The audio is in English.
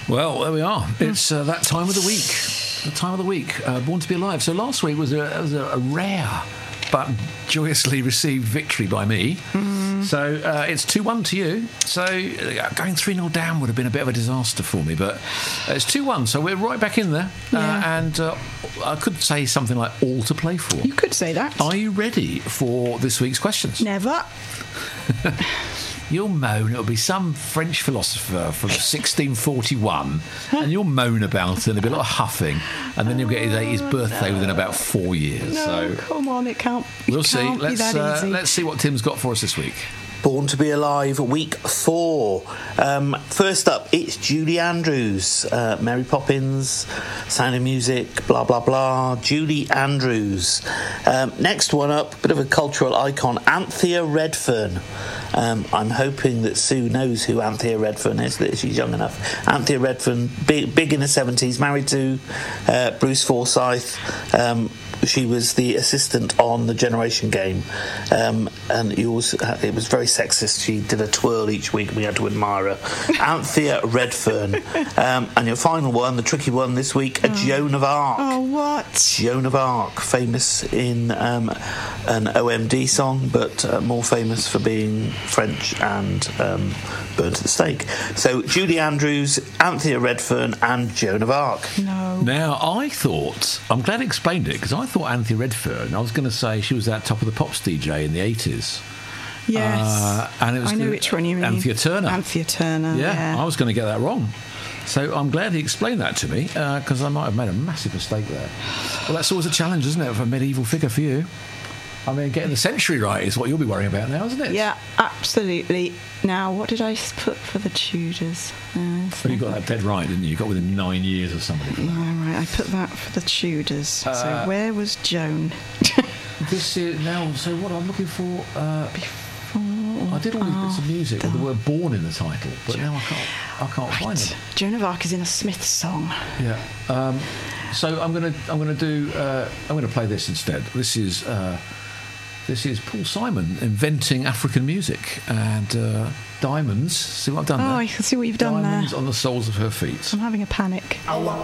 Well, there we are. It's that time of the week. The time of the week. Born to be Alive. So last week was a rare but joyously received victory by me. So it's 2-1 to you. So going 3-0 down would have been a bit of a disaster for me, but it's 2-1. So we're right back in there. And I could say something like all to play for. You could say that. Are you ready for this week's questions? Never. You'll moan, it'll be some French philosopher from 1641, and you'll moan about it, and there'll be a lot of huffing, and then you'll get his 80th birthday within about 4 years. No, so come on, it can't. We'll see. Can't be that easy. Let's see what Tim's got for us this week. Born to be Alive, week 4. First up, it's Julie Andrews, Mary Poppins, Sound of Music, blah, blah, blah. Julie Andrews. Next one up, bit of a cultural icon, Anthea Redfern. I'm hoping that Sue knows who Anthea Redfern is, that she's young enough. Anthea Redfern, big in the 70s, married to Bruce Forsyth. She was the assistant on the Generation Game, and it was very sexist. She did a twirl each week, and we had to admire her. Anthea Redfern. And your final one, the tricky one this week, Joan of Arc. Oh, what? Joan of Arc, famous in an OMD song, but more famous for being French and burned at the stake. So Julie Andrews, Anthea Redfern, and Joan of Arc. No. Now, I'm glad I explained it, because I thought Anthea Redfern, I was going to say she was that Top of the Pops DJ in the 80s. Yes. And it was I know which one you mean. Anthea Turner. Anthea Turner, yeah. I was going to get that wrong. So I'm glad he explained that to me, because I might have made a massive mistake there. Well, that's always a challenge, isn't it, for a medieval figure for you? I mean, getting the century right is what you'll be worrying about now, isn't it? Yeah, absolutely. Now, what did I put for the Tudors? Well, you got that dead right, didn't you? You got within 9 years of somebody. Yeah, right. I put that for the Tudors. So where was Joan? This is now. So what I'm looking for. I did all these bits of music with the word "born" in the title, but now I can't find them. Joan of Arc is in a Smiths song. Yeah. So I'm gonna play this instead. This is Paul Simon inventing African music and diamonds. See what I've done there? Oh, I can see what you've done there. Diamonds on the soles of her feet. I'm having a panic.